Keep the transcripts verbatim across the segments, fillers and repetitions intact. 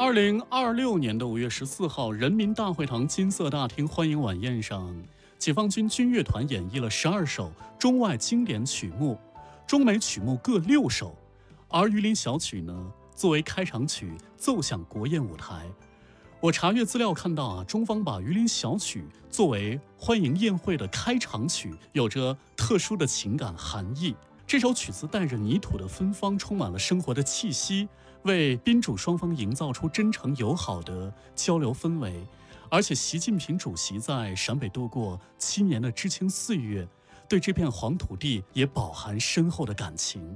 二零二六年的五月十四号，人民大会堂金色大厅欢迎晚宴上，解放军军乐团演绎了十二首中外经典曲目，中美曲目各六首，而榆林小曲呢，作为开场曲奏响国宴舞台。我查阅资料看到啊，中方把榆林小曲作为欢迎宴会的开场曲，有着特殊的情感含义。这首曲子带着泥土的芬芳，充满了生活的气息，为宾主双方营造出真诚友好的交流氛围。而且习近平主席在陕北度过七年的知青岁月，对这片黄土地也饱含深厚的感情。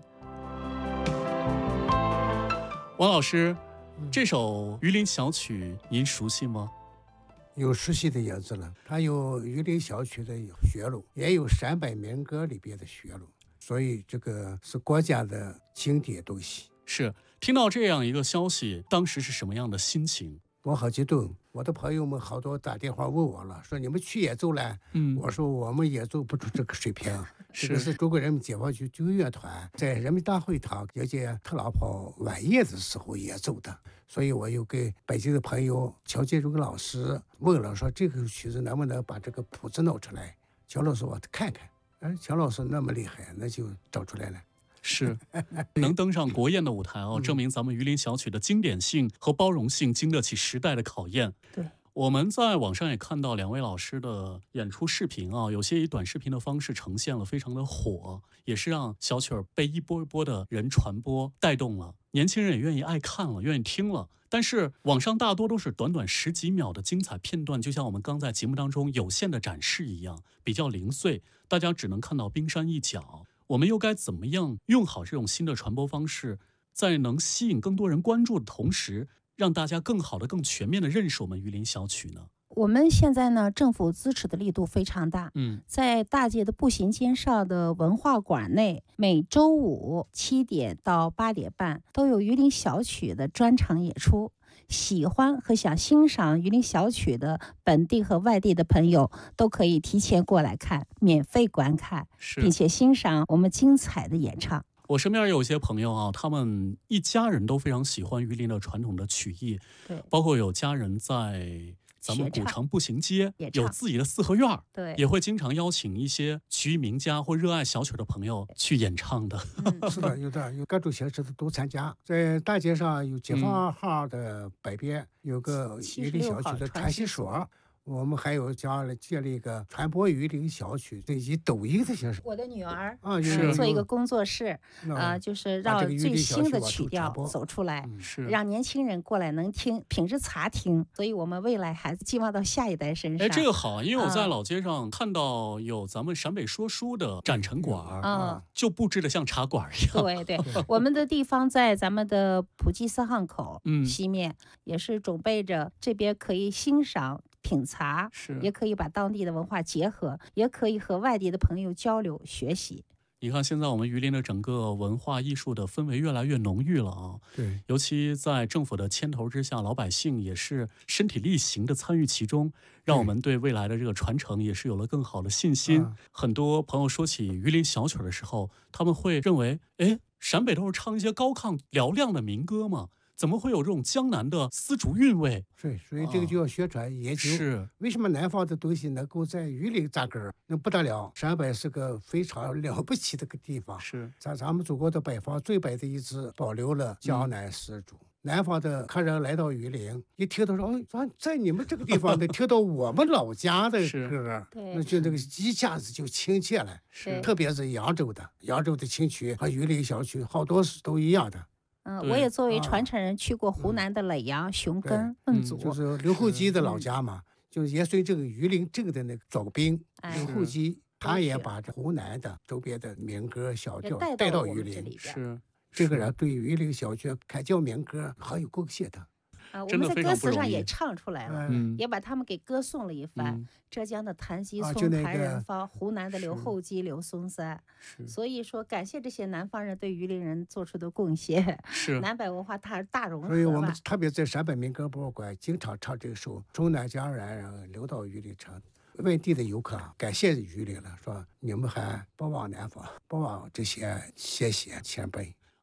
王老师，这首榆林小曲您熟悉吗？ 有熟悉的样子了，它有榆林小曲的学录，也有陕北民歌里边的学录，所以这个是国家的经典东西。 是，听到这样一个消息，当时是什么样的心情？ 我好激动，我的朋友们好多打电话问我了，说你们去演奏了？嗯，我说我们演奏不出这个水平，这个是中国人民解放军军乐团在人民大会堂迎接特朗普晚宴的时候演奏的，所以我又给北京的朋友乔建荣老师问了，说这个曲子能不能把这个谱子弄出来？乔老师我看看，哎，乔老师那么厉害，那就找出来了。 是，能登上国宴的舞台哦，证明咱们榆林小曲的经典性和包容性经得起时代的考验。 对， 我们在网上也看到两位老师的演出视频啊，有些以短视频的方式呈现了，非常的火，也是让小曲儿被一波一波的人传播带动了，年轻人也愿意爱看了，愿意听了。但是网上大多都是短短十几秒的精彩片段，就像我们刚在节目当中有限的展示一样，比较零碎，大家只能看到冰山一角。我们又该怎么样用好这种新的传播方式，在能吸引更多人关注的同时，让大家更好的、更全面的认识我们榆林小曲呢？ 我们现在呢，政府支持的力度非常大。 嗯， 在大街的步行街上的文化馆内，每周五七点到八点半都有榆林小曲的专场演出。喜欢和想欣赏榆林小曲的本地和外地的朋友都可以提前过来看，免费观看，并且欣赏我们精彩的演唱。 我身边有一些朋友啊，他们一家人都非常喜欢榆林的传统的曲艺， 对， 包括有家人在咱们古城步行街有自己的四合院， 对， 也会经常邀请一些曲艺名家或热爱小曲的朋友去演唱的。 嗯、 是的，有的有各种形式的都参加。在大街上有解放号的北边、嗯、有个榆林小曲的传习所。我们还有加了建立一个传播榆林小曲以及抖音的形式。 我的女儿啊， 是做一个工作室，啊、呃，就是让最新的曲调走出来， 是让年轻人过来能听，品质查听。所以我们未来还是寄望到下一代身上。 哎，这个好，因为我在老街上看到有咱们陕北说书的展陈馆， 嗯， 就布置的像茶馆一样。 对对，我们的地方在咱们的普济寺汉口西面，嗯、也是准备着这边可以欣赏。品茶，也可以把当地的文化结合，也可以和外地的朋友交流学习。 你看，现在我们榆林的整个文化艺术的氛围越来越浓郁了啊！ 对， 尤其在政府的牵头之下，老百姓也是身体力行的参与其中，让我们对未来的这个传承也是有了更好的信心。嗯、很多朋友说起榆林小曲的时候，他们会认为，哎，陕北都是唱一些高亢嘹亮的民歌嘛。怎么会有这种江南的丝竹韵味？ 对，所以这个就要宣传研究。 是， 为什么南方的东西能够在榆林扎根儿？那不得了！陕北是个非常了不起的个地方。 是， 在咱们祖国的北方最北的一支，保留了江南丝竹。嗯、南方的客人来到榆林，一听到说，哦，在你们这个地方能听到我们老家的歌，那就那个一下子就亲切了。 是， 特别是扬州的，扬州的清曲和榆林小曲好多是都一样的。 嗯，我也作为传承人去过湖南的耒阳、熊根、亘祖， 就是刘厚基的老家嘛，就是延随这个榆林镇的那个总兵刘厚基，他也把这湖南的周边的民歌小调带到榆林， 是这个人对榆林小曲开教民歌很有贡献的。 啊，我们在歌词上也唱出来了， 嗯、 也把他们给歌颂了一番。嗯、浙江的谭吉啊聪、 那个、 谭仁芳，湖南的刘厚基、刘松山。所以说，感谢这些南方人对榆林人做出的贡献。 是南北文化它大融合。 所以我们特别在陕北民歌博物馆经常唱这首《中南江然流到榆林城》。外地的游客感谢榆林了，说你们还不忘南方，不忘这些先贤前辈。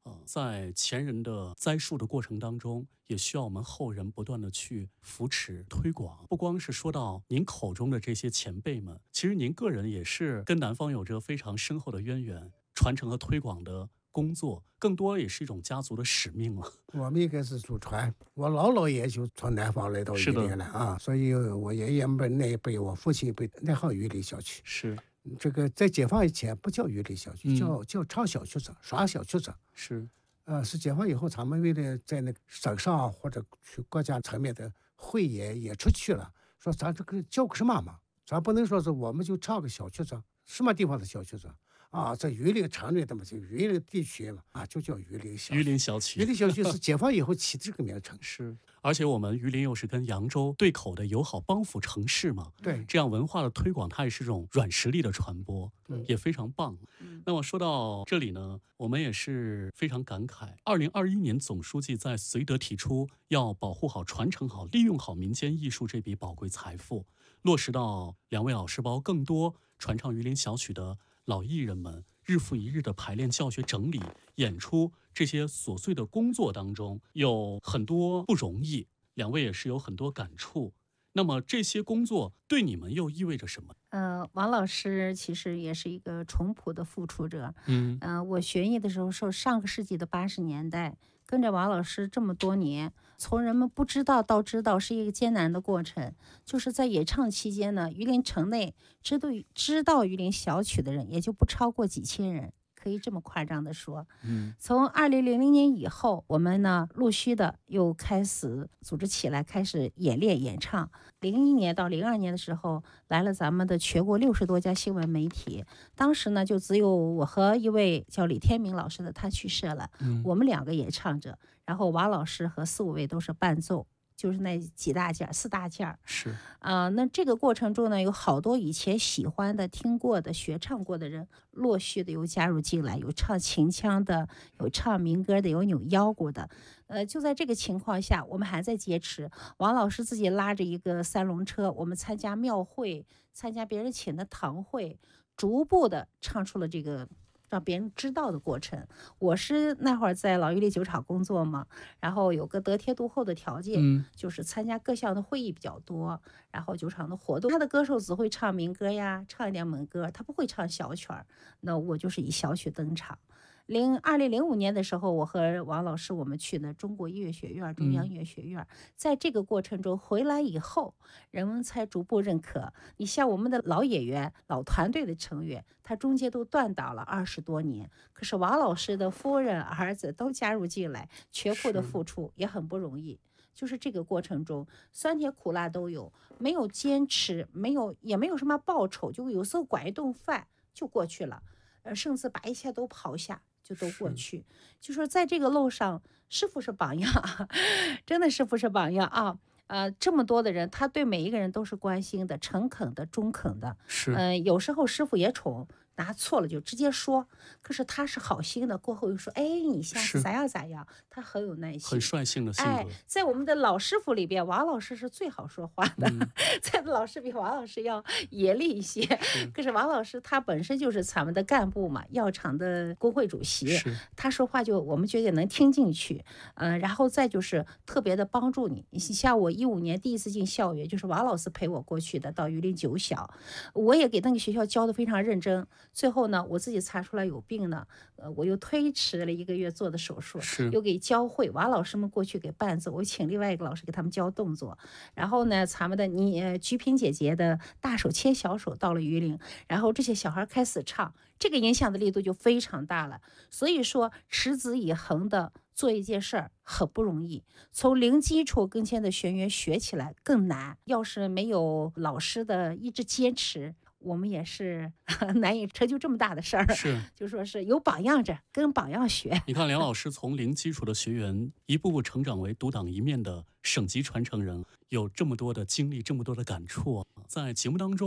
呃，在前人的栽树的过程当中，也需要我们后人不断的去扶持推广。不光是说到您口中的这些前辈们，其实您个人也是跟南方有着非常深厚的渊源，传承和推广的工作更多也是一种家族的使命了。 我们应该是祖传，我姥姥也就从南方来到榆林了啊，所以我爷爷们那一辈，我父亲一辈那号榆林小区。 是这个在解放以前不叫榆林小区， 嗯、 叫叫唱小曲子、耍小曲子。 是， 呃，是解放以后，他们为了在那个省上或者去国家层面的会也也出去了，说咱这个叫个什么嘛？咱不能说是我们就唱个小曲子，什么地方的小曲子？啊，在榆林城里的嘛，就榆林地区嘛，啊，就叫榆林小区。 榆林小区， 榆林小区是解放以后起的这个名称。 是，而且我们榆林又是跟扬州对口的友好帮扶城市嘛， 对， 这样文化的推广，它也是这种软实力的传播，也非常棒。嗯、那么说到这里呢，我们也是非常感慨，二零二一年总书记在绥德提出要保护好、传承好、利用好民间艺术这笔宝贵财富，落实到两位老师包更多传唱榆林小曲的老艺人们日复一日的排练、教学、整理、演出这些琐碎的工作当中，有很多不容易，两位也是有很多感触。那么这些工作对你们又意味着什么？ 呃，王老师其实也是一个淳朴的付出者。 嗯， 呃，我学艺的时候是上个世纪的八十年代，跟着王老师这么多年，从人们不知道到知道是一个艰难的过程。就是在演唱期间呢，榆林城内知道知道榆林小曲的人也就不超过几千人。可以这么夸张的说， 嗯， 从二零零零年以后，我们呢陆续的又开始组织起来，开始演练演唱。零一年到零二年的时候，来了咱们的全国六十多家新闻媒体，当时呢就只有我和一位叫李天明老师的，他去世了， 嗯、 我们两个演唱者，然后王老师和四五位都是伴奏。就是那几大件四大件是啊、呃，那这个过程中呢，有好多以前喜欢的、听过的、学唱过的人，陆续的又加入进来，有唱秦腔的，有唱民歌的，有扭腰鼓的。呃，就在这个情况下，我们还在坚持。王老师自己拉着一个三轮车，我们参加庙会，参加别人请的堂会，逐步的唱出了这个让别人知道的过程。我是那会儿在老榆林酒厂工作嘛，然后有个得天独厚的条件、嗯、就是参加各项的会议比较多，然后酒厂的活动，他的歌手只会唱民歌呀，唱一点民歌，他不会唱小曲儿，那我就是以小曲登场。零二零零五年的时候，我和王老师我们去呢中国音乐学院、中央音乐学院、嗯，在这个过程中回来以后，人们才逐步认可。你像我们的老演员、老团队的成员，他中间都断档了二十多年，可是王老师的夫人、儿子都加入进来，全部的付出也很不容易。就是这个过程中，酸甜苦辣都有，没有坚持，没有也没有什么报酬，就有时候管一顿饭就过去了，呃，甚至把一切都抛下。就都过去，就说在这个路上，师傅是榜样，真的师傅是榜样啊！呃，这么多的人，他对每一个人都是关心的、诚恳的、中肯的。 是， 嗯、呃，有时候师傅也宠，拿错了就直接说，可是他是好心的，过后又说，哎，你下次咋样咋样，他很有耐心， 很率性的性格。 哎，在我们的老师傅里边，王老师是最好说话的， 嗯、 在的老师比王老师要严厉一些。可是王老师他本身就是咱们的干部嘛，药厂的工会主席，他说话就我们觉得能听进去。呃，然后再就是特别的帮助你。你像我一五年第一次进校园，就是王老师陪我过去的，到榆林九小，我也给那个学校教的非常认真。最后呢，我自己查出来有病呢，呃，我又推迟了一个月做的手术，又给教会王老师们过去给伴奏，我请另外一个老师给他们教动作。然后呢，咱们的你呃菊萍姐姐的大手牵小手到了榆林，然后这些小孩开始唱，这个影响的力度就非常大了。所以说，持之以恒的做一件事儿很不容易，从零基础跟前的学员学起来更难。要是没有老师的一直坚持，我们也是难以成就这么大的事儿。 是， 就说是有榜样着，跟榜样学。 你看，梁老师从零基础的学员一步步成长为独当一面的省级传承人，有这么多的经历，这么多的感触。在节目当中，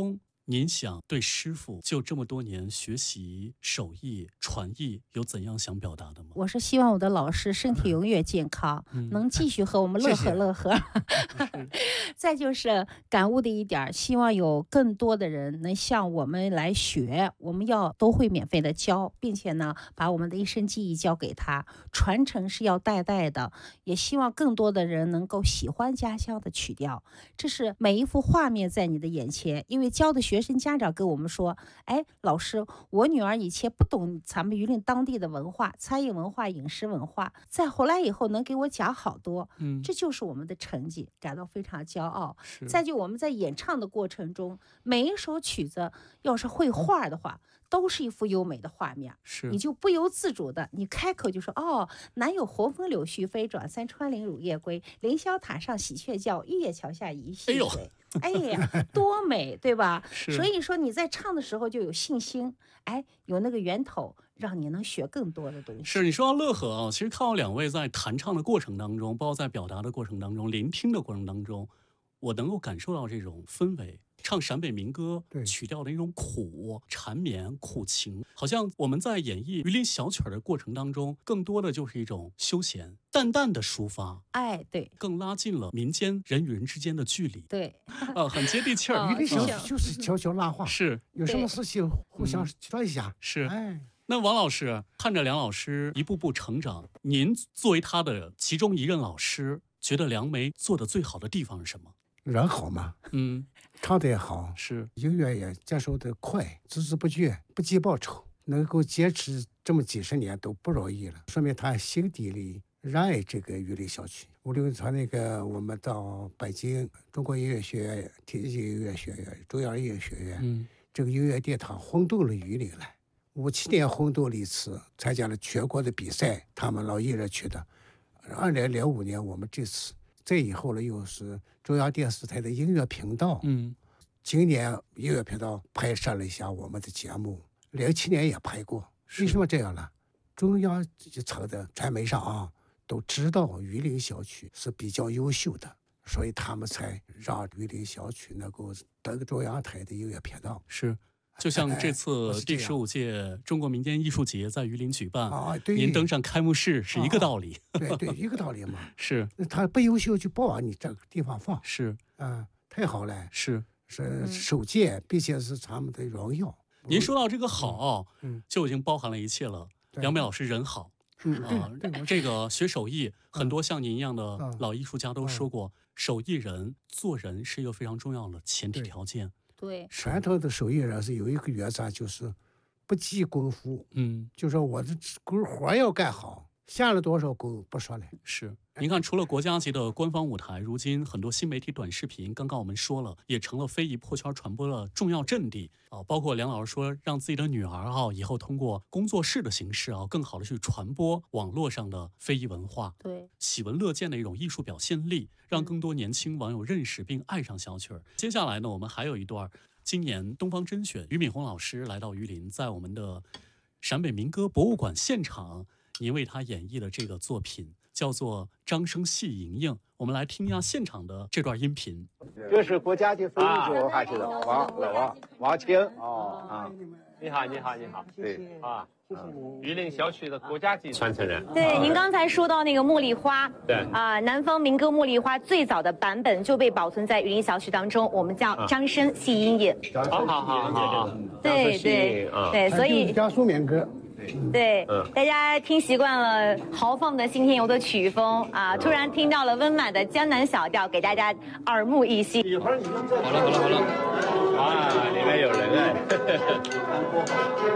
您想对师傅就这么多年学习手艺传艺有怎样想表达的吗？ 我是希望我的老师身体永远健康，嗯、能继续和我们乐呵乐呵。再就是感悟的一点，希望有更多的人能向我们来学，我们要都会免费的教，并且呢，把我们的一身技艺教给他，传承是要代代的。也希望更多的人能够喜欢家乡的曲调，这是每一幅画面在你的眼前。因为教的学生家长跟我们说，哎，老师，我女儿以前不懂咱们榆林当地的文化、餐饮文化、饮食文化，再回来以后能给我讲好多，嗯，这就是我们的成绩，感到非常骄傲。再就我们在演唱的过程中，每一首曲子要是绘画的话，都是一幅优美的画面，是你就不由自主的，你开口就说，哦，南有红枫柳絮飞，转三川林乳夜归，凌霄塔上喜鹊叫，玉叶桥下一溪水。哎呀，多美，对吧？所以说你在唱的时候就有信心，哎，有那个源头，让你能学更多的东西。 是，你说到乐呵啊，其实看到两位在弹唱的过程当中，包括在表达的过程当中，聆听的过程当中，我能够感受到这种氛围。唱陕北民歌曲调的一种苦缠绵苦情，好像我们在演绎榆林小曲的过程当中，更多的就是一种休闲淡淡的抒发， 哎，对， 更拉近了民间人与人之间的距离， 对， 呃，很接地气儿。 榆林小曲就是悄悄拉话， 是有什么事情互相说一下， 是。哎，那王老师看着梁老师一步步成长，您作为他的其中一任老师，觉得梁梅做的最好的地方是什么？ 人好嘛，嗯，唱得也好， 是音乐也接受得快，孜孜不倦，不计报酬，能够坚持这么几十年都不容易了，说明他心底里热爱这个榆林小曲。无论从那个我们到北京中国音乐学院、天津音乐学院、中央音乐学院，嗯，这个音乐殿堂轰动了榆林来。五七年轰动了一次，参加了全国的比赛，他们老艺人去的。二零零五年我们这次。再以后呢，又是中央电视台的音乐频道，嗯，今年音乐频道拍摄了一下我们的节目，零七年也拍过。为什么这样呢？中央一层的传媒上啊，都知道榆林小曲是比较优秀的，所以他们才让榆林小曲能够登中央台的音乐频道。 是。就像这次第十五届中国民间艺术节在榆林举办， 啊，对， 您登上开幕式是一个道理。 啊、对对，一个道理嘛。 是， 他不优秀就不往你这个地方放。 是， 啊，太好了。 是， 是首届，并且是他们的荣耀。 您说到这个好，嗯，就已经包含了一切了。梁梅老师人好， 嗯啊，这个学手艺，很多像您一样的老艺术家都说过，手艺人做人是一个非常重要的前提条件。 对， 传统的手艺人是有一个原则，就是不计功夫，嗯，就说我的工活要干好，下了多少功不说了。 是，您看，除了国家级的官方舞台，如今很多新媒体短视频，刚刚我们说了，也成了非遗破圈传播的重要阵地啊。包括梁老师说，让自己的女儿啊，以后通过工作室的形式啊，更好的去传播网络上的非遗文化， 对， 喜闻乐见的一种艺术表现力，让更多年轻网友认识并爱上小曲儿。接下来呢，我们还有一段今年东方甄选，俞敏洪老师来到榆林，在我们的陕北民歌博物馆现场，您为他演绎的这个作品叫做《张生戏盈盈》，我们来听一下现场的这段音频。 这是国家级非遗文化区的王老王王清哦啊， 你好你好你好， 对啊。榆林小曲的国家级传承人。 对，您刚才说到那个茉莉花， 对啊、呃，南方民歌茉莉花最早的版本就被保存在榆林小曲当中，我们叫张生戏盈盈。 好好好好， 对对对，所以江苏民歌。 对，嗯，大家听习惯了豪放的信天游的曲风啊，突然听到了温暖的江南小调，给大家耳目一新。 一会儿你们再好了好了好了，啊，里面有人哎。